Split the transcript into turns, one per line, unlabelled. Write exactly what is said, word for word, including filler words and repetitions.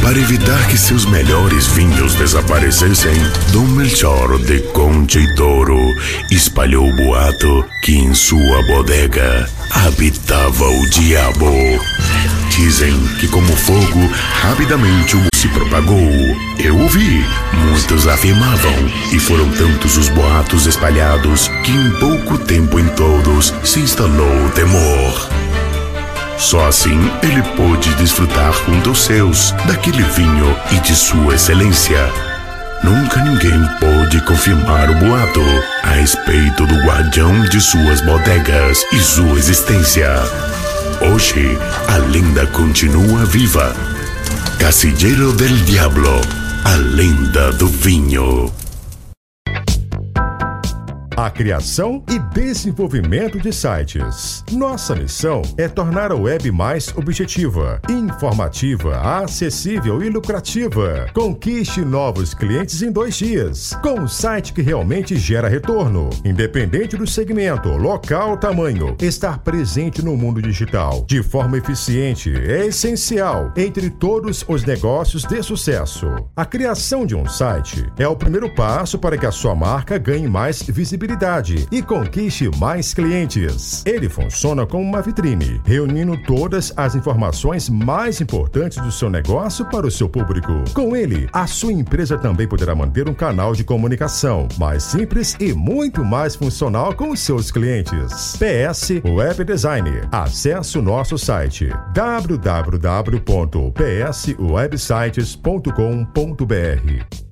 Para evitar que seus melhores vinhos desaparecessem, Dom Melchor de Concha y Toro espalhou o boato que em sua bodega habitava o diabo. Dizem que como fogo, rapidamente o se propagou. Eu ouvi, muitos afirmavam, e foram tantos os boatos espalhados que em pouco tempo em todos se instalou o temor. Só assim ele pôde desfrutar junto aos seus daquele vinho e de sua excelência. Nunca ninguém pôde confirmar o boato a respeito do guardião de suas bodegas e sua existência. Hoje, a lenda continua viva. Casillero del Diablo, a lenda do vinho.
A criação e desenvolvimento de sites. Nossa missão é tornar a web mais objetiva, informativa, acessível e lucrativa. Conquiste novos clientes em dois dias, com um site que realmente gera retorno. Independente do segmento, local ou tamanho, estar presente no mundo digital de forma eficiente é essencial entre todos os negócios de sucesso. A criação de um site é o primeiro passo para que a sua marca ganhe mais visibilidade e conquiste mais clientes. Ele funciona como uma vitrine, reunindo todas as informações mais importantes do seu negócio para o seu público. Com ele, a sua empresa também poderá manter um canal de comunicação mais simples e muito mais funcional com os seus clientes. P S Web Designer. Acesse o nosso site w w w ponto p s websites ponto com ponto b r.